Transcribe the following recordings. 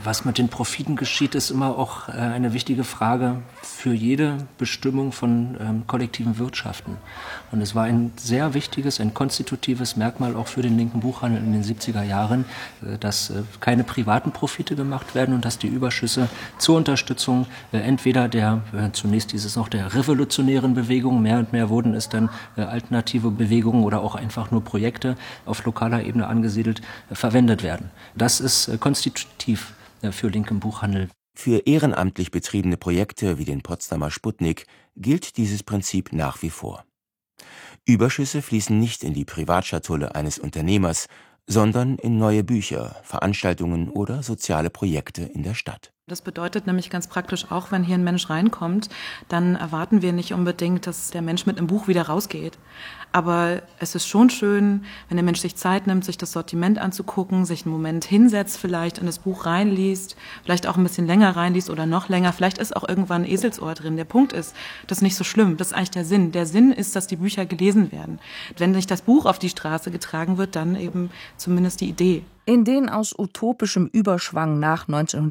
Was mit den Profiten geschieht, ist immer auch eine wichtige Frage für jede Bestimmung von kollektiven Wirtschaften. Und es war ein sehr wichtiges, ein konstitutives Merkmal auch für den linken Buchhandel in den 70er Jahren, dass keine privaten Profite gemacht werden und dass die Überschüsse zur Unterstützung entweder zunächst hieß es noch der revolutionären Bewegung, mehr und mehr wurden es dann alternative Bewegungen oder auch einfach nur Projekte auf lokaler Ebene angesiedelt, verwendet werden. Das ist konstitutiv für linken Buchhandel. Für ehrenamtlich betriebene Projekte wie den Potsdamer Sputnik gilt dieses Prinzip nach wie vor. Überschüsse fließen nicht in die Privatschatulle eines Unternehmers, sondern in neue Bücher, Veranstaltungen oder soziale Projekte in der Stadt. Das bedeutet nämlich ganz praktisch auch, wenn hier ein Mensch reinkommt, dann erwarten wir nicht unbedingt, dass der Mensch mit einem Buch wieder rausgeht. Aber es ist schon schön, wenn der Mensch sich Zeit nimmt, sich das Sortiment anzugucken, sich einen Moment hinsetzt, vielleicht in das Buch reinliest, vielleicht auch ein bisschen länger reinliest oder noch länger. Vielleicht ist auch irgendwann ein Eselsohr drin. Der Punkt ist, das ist nicht so schlimm. Das ist eigentlich der Sinn. Der Sinn ist, dass die Bücher gelesen werden. Wenn nicht das Buch auf die Straße getragen wird, dann eben zumindest die Idee. In den aus utopischem Überschwang nach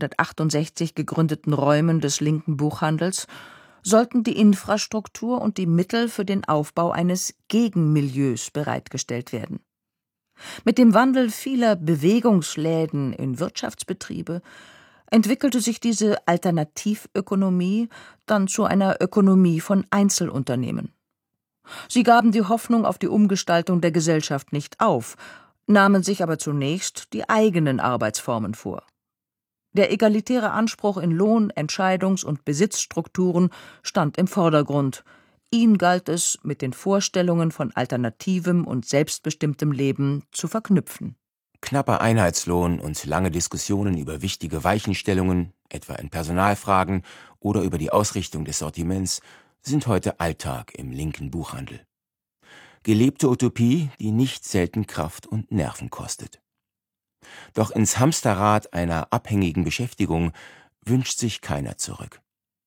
1968 gegründeten Räumen des linken Buchhandels sollten die Infrastruktur und die Mittel für den Aufbau eines Gegenmilieus bereitgestellt werden. Mit dem Wandel vieler Bewegungsläden in Wirtschaftsbetriebe entwickelte sich diese Alternativökonomie dann zu einer Ökonomie von Einzelunternehmen. Sie gaben die Hoffnung auf die Umgestaltung der Gesellschaft nicht auf, nahmen sich aber zunächst die eigenen Arbeitsformen vor. Der egalitäre Anspruch in Lohn-, Entscheidungs- und Besitzstrukturen stand im Vordergrund. Ihn galt es, mit den Vorstellungen von alternativem und selbstbestimmtem Leben zu verknüpfen. Knapper Einheitslohn und lange Diskussionen über wichtige Weichenstellungen, etwa in Personalfragen oder über die Ausrichtung des Sortiments, sind heute Alltag im linken Buchhandel. Gelebte Utopie, die nicht selten Kraft und Nerven kostet. Doch ins Hamsterrad einer abhängigen Beschäftigung wünscht sich keiner zurück.